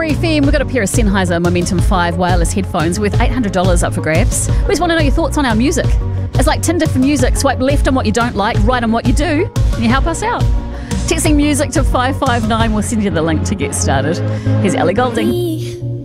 FM, we've got a pair of Sennheiser Momentum 5 wireless headphones worth $800 up for grabs. We just want to know your thoughts on our music. It's like Tinder for music. Swipe left on what you don't like, right on what you do, and you help us out. Texting music to 559, we'll send you the link to get started. Here's Ellie Goulding.